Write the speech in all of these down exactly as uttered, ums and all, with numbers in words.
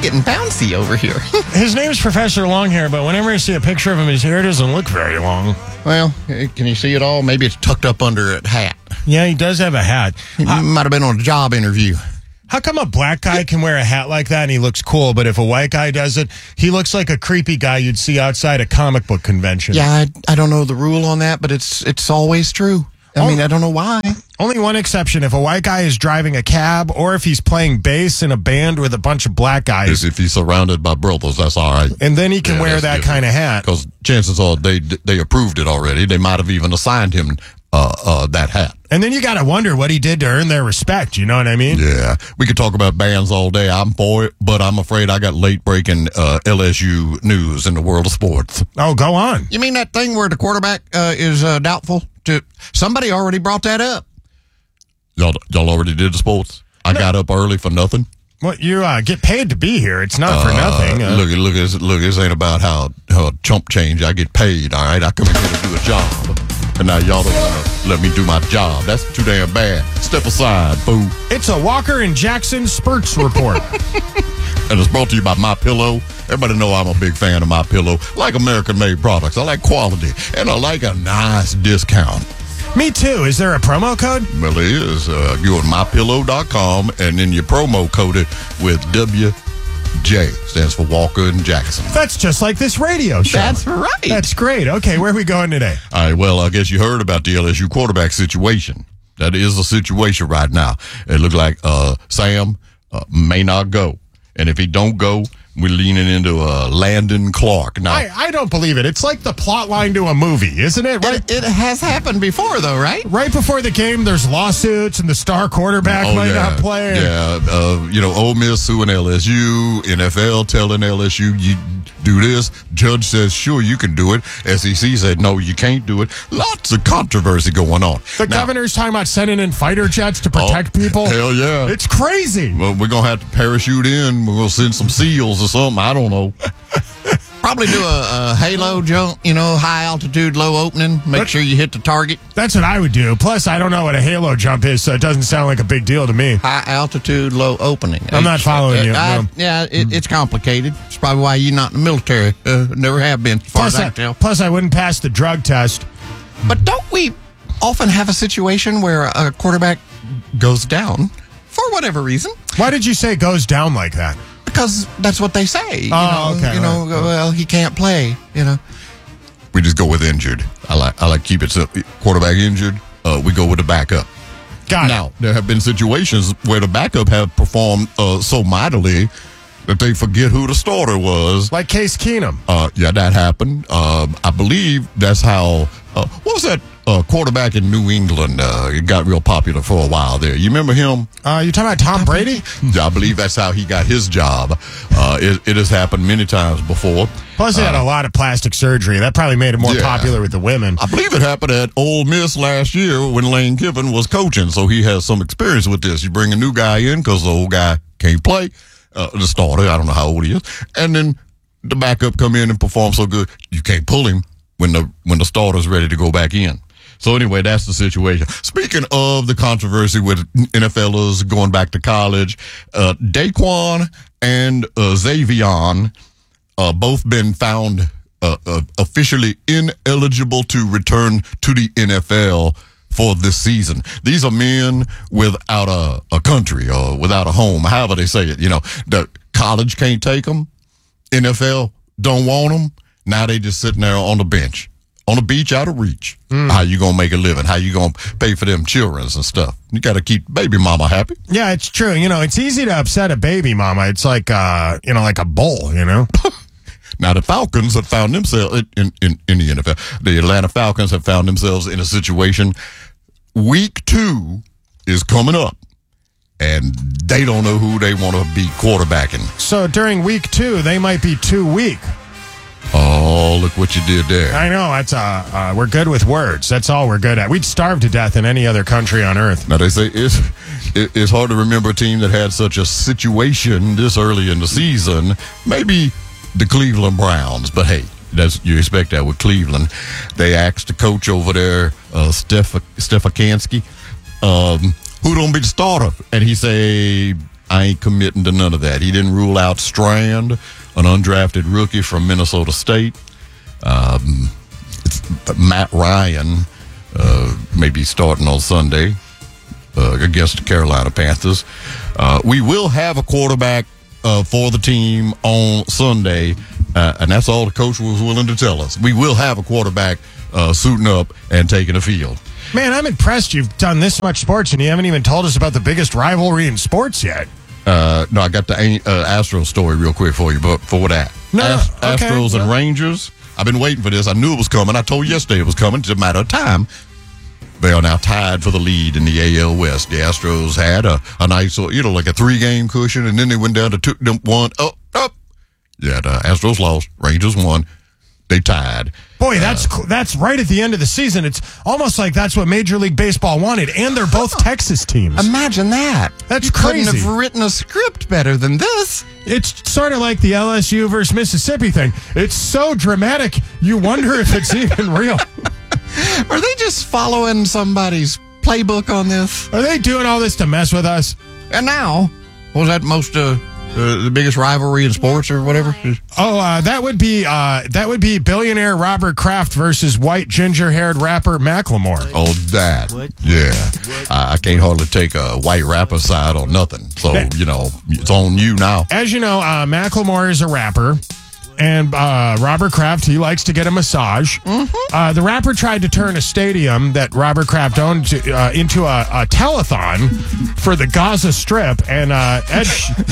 getting bouncy over here. His name's Professor Longhair, but whenever I see a picture of him, his hair doesn't look very long. Well, can you see it all? Maybe it's tucked up under a hat. Yeah, he does have a hat. He uh, might have been on a job interview. How come a black guy can wear a hat like that and he looks cool, but if a white guy does it, he looks like a creepy guy you'd see outside a comic book convention? Yeah, I, I don't know the rule on that, but it's it's always true. I oh, mean, I don't know why. Only one exception, if a white guy is driving a cab or if he's playing bass in a band with a bunch of black guys. If he's surrounded by brothers, that's all right. And then he can yeah, wear that kind of hat. Because chances are they they approved it already. They might have even assigned him uh, uh, that hat. And then you got to wonder what he did to earn their respect. You know what I mean? Yeah. We could talk about bands all day. I'm for it, but I'm afraid I got late-breaking uh, L S U news in the world of sports. Oh, go on. You mean that thing where the quarterback uh, is uh, doubtful? To, somebody already brought that up. Y'all, y'all already did the sports? I no. got up early for nothing? Well, you uh, get paid to be here. It's not for uh, nothing. Uh, look, look, look, look, this ain't about how, how chump change. I get paid, all right? I come in here to do a job. And now y'all don't want to let me do my job. That's too damn bad. Step aside, boo. It's a Walker and Jackson Spurts report. And it's brought to you by MyPillow. Everybody know I'm a big fan of MyPillow. I like American-made products. I like quality. And I like a nice discount. Me too. Is there a promo code? Well, there is. Uh, you go to my pillow dot com, and then you promo code it with W J. Stands for Walker and Jackson. That's just like this radio show. That's right. That's great. Okay, where are we going today? All right, well, I guess you heard about the L S U quarterback situation. That is the situation right now. It looks like uh, Sam uh, may not go. And if he don't go, we're leaning into uh, Landon Clark. Now, I, I don't believe it. It's like the plot line to a movie, isn't it? Right? It, it has happened before, though, right? Right before the game, there's lawsuits, and the star quarterback oh, might yeah. not play. Yeah, uh, you know, Ole Miss suing L S U, N F L telling L S U, you do this. Judge says, sure, you can do it. S E C said, no, you can't do it. Lots of controversy going on. The now, governor's talking about sending in fighter jets to protect oh, people. Hell yeah. It's crazy. Well, we're going to have to parachute in. We're going to send some SEALs or something. I don't know. Probably do a, a halo jump, you know, high altitude, low opening. Make but, sure you hit the target. That's what I would do. Plus, I don't know what a halo jump is, so it doesn't sound like a big deal to me. High altitude, low opening. I'm not following uh, you. I, no. Yeah, it, it's complicated. It's probably why you're not in the military. Uh, never have been, as far plus, as I I, can tell. Plus, I wouldn't pass the drug test. But don't we often have a situation where a quarterback goes down for whatever reason? Why did you say goes down like that? Because that's what they say. You oh, know, okay. You know, right. well, he can't play, you know. We just go with injured. I like I like keep it simple. Quarterback injured, uh, we go with the backup. Got it. Now, there have been situations where the backup have performed uh, so mightily that they forget who the starter was. Like Case Keenum. Uh, yeah, that happened. Um, I believe that's how, uh, what was that uh, quarterback in New England? Uh, it got real popular for a while there. You remember him? Uh, you talking about Tom Brady? I believe that's how he got his job. Uh, it, it has happened many times before. Plus, he had uh, a lot of plastic surgery. That probably made him more yeah. popular with the women. I believe it happened at Ole Miss last year when Lane Kiffin was coaching, so he has some experience with this. You bring a new guy in because the old guy can't play. Uh, the starter, I don't know how old he is, and then the backup come in and perform so good, you can't pull him when the when the starter's ready to go back in. So anyway, that's the situation. Speaking of the controversy with N F Lers going back to college, uh, Daquan and uh, Xavier uh, both been found uh, uh, officially ineligible to return to the N F L for this season. These are men without a, a country or without a home, however they say it. You know, the college can't take them. N F L don't want them. Now they just sitting there on the bench, on the beach out of reach. Mm. How you going to make a living? How you going to pay for them children and stuff? You got to keep baby mama happy. Yeah, it's true. You know, it's easy to upset a baby mama. It's like, uh, you know, like a bull, you know? Now, the Falcons have found themselves in, in, in the N F L. The Atlanta Falcons have found themselves in a situation. Week two is coming up, and they don't know who they want to be quarterbacking. So during week two, they might be too weak. Oh, look what you did there. I know. That's uh, uh, we're good with words. That's all we're good at. We'd starve to death in any other country on earth. Now, they say it's, it, it's hard to remember a team that had such a situation this early in the season. Maybe the Cleveland Browns, but hey, that's, you expect that with Cleveland. They asked the coach over there, uh, Steph Stefanski, um, who don't be the starter, and he say I ain't committing to none of that. He didn't rule out Strand, an undrafted rookie from Minnesota State. Um, it's Matt Ryan uh, may be starting on Sunday uh, against the Carolina Panthers. Uh, we will have a quarterback uh, for the team on Sunday, uh, and that's all the coach was willing to tell us. We will have a quarterback uh, suiting up and taking the field. Man, I'm impressed you've done this much sports and you haven't even told us about the biggest rivalry in sports yet. Uh, no, I got the uh, Astros story real quick for you, but for that. No, Ast- okay, Astros well. and Rangers. I've been waiting for this. I knew it was coming. I told you yesterday it was coming. It's a matter of time. They are now tied for the lead in the A L West. The Astros had a, a nice, you know, like a three-game cushion, and then they went down to two, them one, up, up. Yeah, the Astros lost. Rangers won. They tied. Boy, that's uh, that's right at the end of the season. It's almost like that's what Major League Baseball wanted, and they're both Texas teams. Imagine that. That's you crazy. Couldn't have written a script better than this. It's sort of like the L S U versus Mississippi thing. It's so dramatic, you wonder if it's even real. Are they just following somebody's playbook on this? Are they doing all this to mess with us? And now, was that most uh, uh, the biggest rivalry in sports or whatever? Oh, uh, that would be uh, that would be billionaire Robert Kraft versus white ginger-haired rapper Macklemore. Oh, that. Yeah. I, I can't hardly take a white rapper side on nothing. So, you know, it's on you now. As you know, uh, Macklemore is a rapper. And uh, Robert Kraft, he likes to get a massage. Mm-hmm. Uh, the rapper tried to turn a stadium that Robert Kraft owned to, uh, into a, a telethon for the Gaza Strip. And uh, Ed,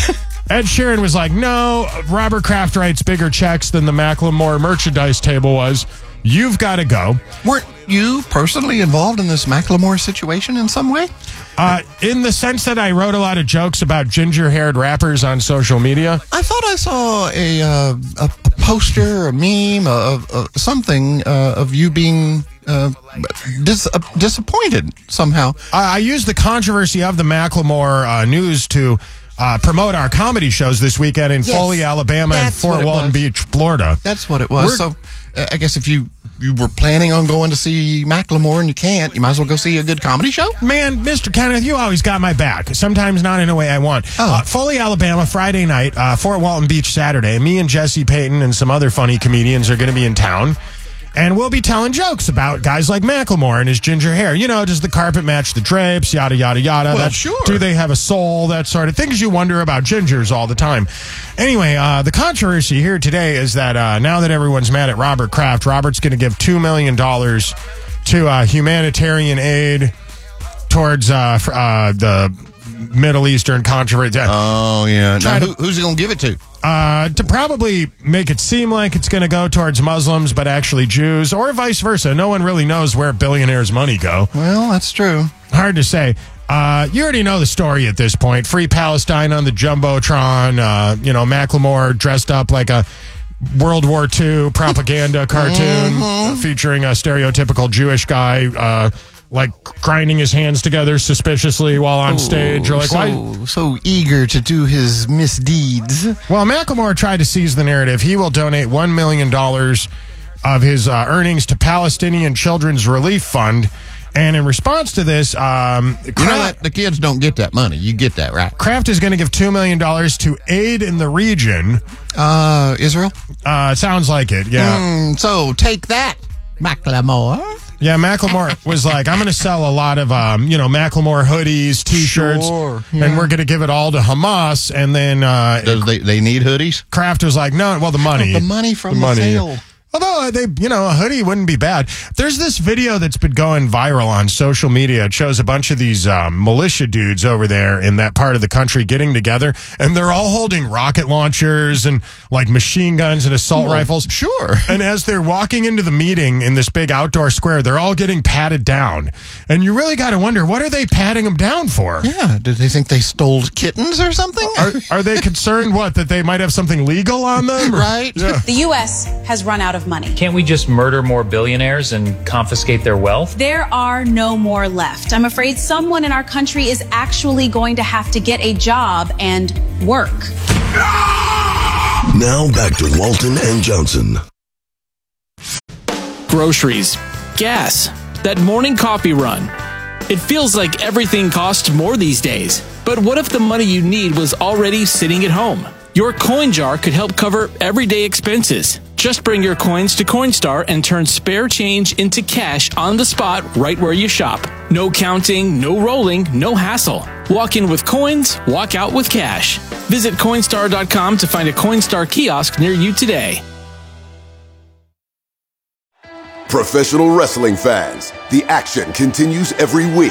Ed Sheeran was like, no, Robert Kraft writes bigger checks than the Macklemore merchandise table was. You've got to go. Weren't you personally involved in this Macklemore situation in some way? Uh, in the sense that I wrote a lot of jokes about ginger-haired rappers on social media. I thought I saw a uh, a, a poster, a meme, of uh, something uh, of you being uh, dis- uh, disappointed somehow. I, I used the controversy of the Macklemore uh, news to uh, promote our comedy shows this weekend in Yes, Foley, Alabama, and that's Fort what it Walton was. Beach, Florida. That's what it was. We're- so uh, I guess if you, you were planning on going to see Macklemore and you can't, you might as well go see a good comedy show. Man, Mister Kenneth, you always got my back. Sometimes not in a way I want. Oh. Uh, Foley, Alabama, Friday night, uh, Fort Walton Beach, Saturday. Me and Jesse Payton and some other funny comedians are going to be in town. And we'll be telling jokes about guys like Macklemore and his ginger hair. You know, does the carpet match the drapes? Yada, yada, yada. Well, That- sure. Do they have a soul? That sort of things you wonder about gingers all the time. Anyway, uh, the controversy here today is that uh, now that everyone's mad at Robert Kraft, Robert's going to give two million dollars to uh, humanitarian aid towards uh, f- uh, the Middle Eastern controversy. Oh, yeah. Try Now, to- who, who's he going to give it to? Uh, to probably make it seem like it's going to go towards Muslims, but actually Jews, or vice versa. No one really knows where billionaires' money go. Well, that's true. Hard to say. Uh, you already know the story at this point. Free Palestine on the Jumbotron. Uh, you know, Macklemore dressed up like a World War Two propaganda cartoon uh, featuring a stereotypical Jewish guy, uh, like grinding his hands together suspiciously while on stage. Or like, so, why? so eager to do his misdeeds. Well, Macklemore tried to seize the narrative. He will donate one million dollars of his uh, earnings to Palestinian Children's Relief Fund. And in response to this, um, You know Kraft, that the kids don't get that money. You get that, right? Kraft is going to give two million dollars to aid in the region. Uh, Israel? Uh, it sounds like it, yeah. Mm, so take that, Macklemore. Yeah, Macklemore was like, I'm going to sell a lot of, um, you know, Macklemore hoodies, T-shirts, Sure, and yeah. we're going to give it all to Hamas. And then uh, Does they, they need hoodies? Kraft was like, no, well, the money. The money from The the, money. sale. Although they, you know, a hoodie wouldn't be bad. There's this video that's been going viral on social media. It shows a bunch of these um, militia dudes over there in that part of the country getting together, and they're all holding rocket launchers and like machine guns and assault Well, rifles. sure. And as they're walking into the meeting in this big outdoor square, they're all getting patted down. And you really got to wonder, what are they patting them down for? Yeah, did they think they stole kittens or something? Are, are they concerned, what, that they might have something legal on them? Or- Right? Yeah. The U S has run out of money. Can't we just murder more billionaires and confiscate their wealth? There are no more left. I'm afraid someone in our country is actually going to have to get a job and work. Now back to Walton and Johnson. Groceries, gas, that morning coffee run. It feels like everything costs more these days. But what if the money you need was already sitting at home? Your coin jar could help cover everyday expenses. Just bring your coins to Coinstar and turn spare change into cash on the spot right where you shop. No counting, no rolling, no hassle. Walk in with coins, walk out with cash. Visit Coinstar dot com to find a Coinstar kiosk near you today. Professional wrestling fans, the action continues every week.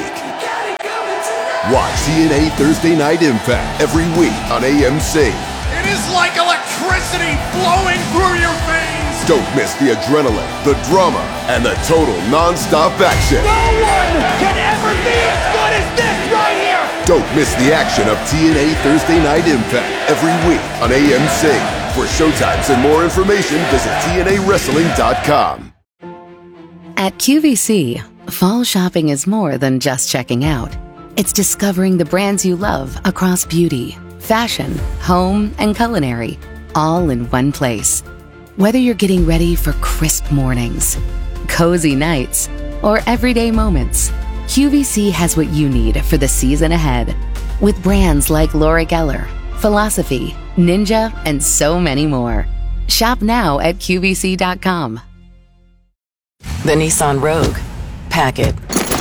Watch T N A Thursday Night Impact every week on A M C. It is like electricity flowing through your veins. Don't miss the adrenaline, the drama, and the total non-stop action. No one can ever be as good as this right here. Don't miss the action of T N A Thursday Night Impact every week on A M C. For showtimes and more information, visit T N A wrestling dot com. At Q V C, fall shopping is more than just checking out. It's discovering the brands you love across beauty, fashion, home, and culinary, all in one place. Whether you're getting ready for crisp mornings, cozy nights, or everyday moments, Q V C has what you need for the season ahead. With brands like Laura Geller, Philosophy, Ninja, and so many more. Shop now at Q V C dot com. The Nissan Rogue. Pack it.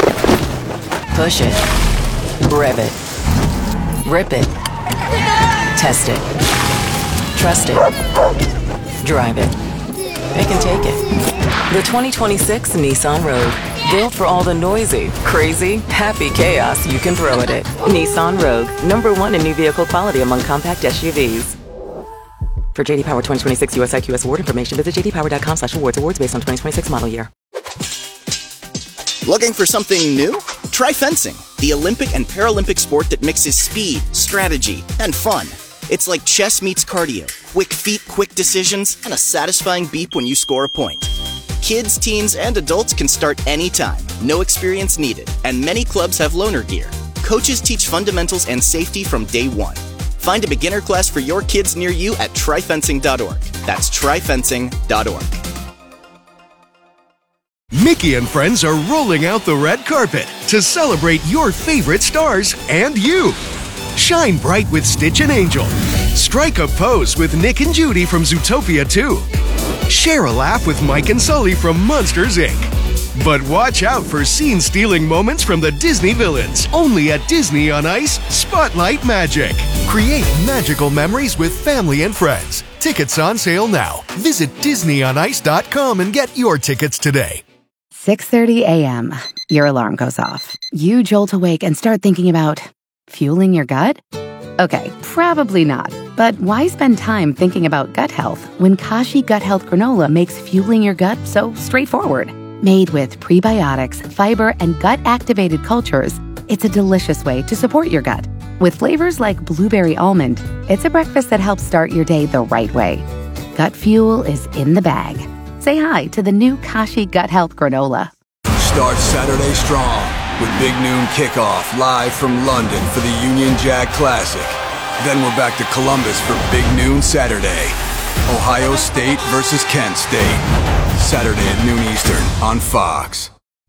Push it. Rev it. Rip it. Test it. Trust it. Drive it. It can take it. The twenty twenty-six Nissan Rogue. Built for all the noisy, crazy, happy chaos you can throw at it. Nissan Rogue. Number one in new vehicle quality among compact S U Vs. For J D Power twenty twenty-six U S I Q S award information, visit J D Power dot com slash awards. Awards based on twenty twenty-six model year. Looking for something new? Try fencing, the Olympic and Paralympic sport that mixes speed, strategy, and fun. It's like chess meets cardio, quick feet, quick decisions, and a satisfying beep when you score a point. Kids, teens, and adults can start anytime, no experience needed, and many clubs have loaner gear. Coaches teach fundamentals and safety from day one. Find a beginner class for your kids near you at try fencing dot org. That's try fencing dot org. Mickey and friends are rolling out the red carpet to celebrate your favorite stars and you. Shine bright with Stitch and Angel. Strike a pose with Nick and Judy from Zootopia two. Share a laugh with Mike and Sully from Monsters, Incorporated. But watch out for scene-stealing moments from the Disney villains. Only at Disney on Ice Spotlight Magic. Create magical memories with family and friends. Tickets on sale now. Visit Disney on Ice dot com and get your tickets today. six thirty a.m. Your alarm goes off. You jolt awake and start thinking about fueling your gut? Okay, probably not. But why spend time thinking about gut health when Kashi Gut Health Granola makes fueling your gut so straightforward? Made with prebiotics, fiber, and gut-activated cultures, it's a delicious way to support your gut. With flavors like blueberry almond, it's a breakfast that helps start your day the right way. Gut fuel is in the bag. Say hi to the new Kashi Gut Health Granola. Start Saturday strong with Big Noon Kickoff live from London for the Union Jack Classic. Then we're back to Columbus for Big Noon Saturday. Ohio State versus Kent State. Saturday at noon Eastern on Fox.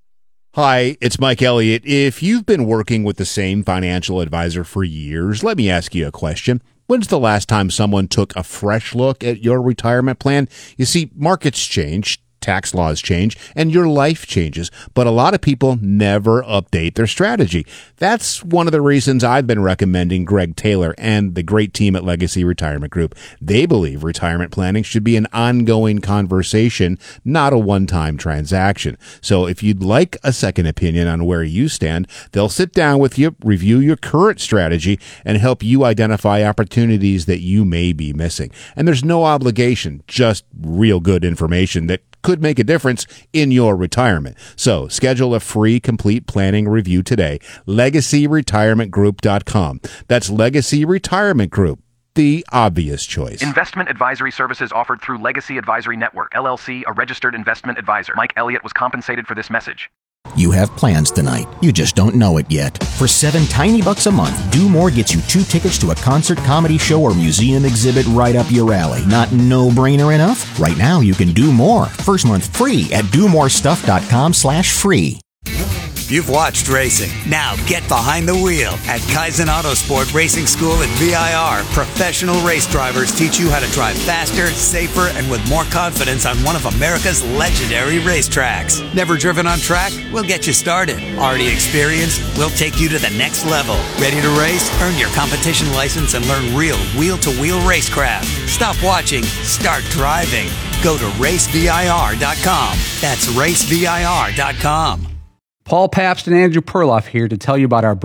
Hi, it's Mike Elliott. If you've been working with the same financial advisor for years, let me ask you a question. When's the last time someone took a fresh look at your retirement plan? You see, markets change, tax laws change, and your life changes, but a lot of people never update their strategy. That's one of the reasons I've been recommending Greg Taylor and the great team at Legacy Retirement Group. They believe retirement planning should be an ongoing conversation, not a one-time transaction. So if you'd like a second opinion on where you stand, they'll sit down with you, review your current strategy, and help you identify opportunities that you may be missing. And there's no obligation, just real good information that could make a difference in your retirement. So schedule a free complete planning review today. legacy retirement group dot com. That's Legacy Retirement Group, the obvious choice. Investment advisory services offered through Legacy Advisory Network, L L C, a registered investment advisor. Mike Elliott was compensated for this message. You have plans tonight. You just don't know it yet. For seven tiny bucks a month, Do More gets you two tickets to a concert, comedy show, or museum exhibit right up your alley. Not no-brainer enough? Right now, you can do more. First month free at do more stuff dot com slash free. You've watched racing. Now get behind the wheel at Kaizen Autosport Racing School at V I R. Professional race drivers teach you how to drive faster, safer, and with more confidence on one of America's legendary racetracks. Never driven on track? We'll get you started. Already experienced? We'll take you to the next level. Ready to race? Earn your competition license and learn real wheel-to-wheel racecraft. Stop watching. Start driving. Go to race V I R dot com. That's race V I R dot com. Paul Pabst and Andrew Perloff here to tell you about our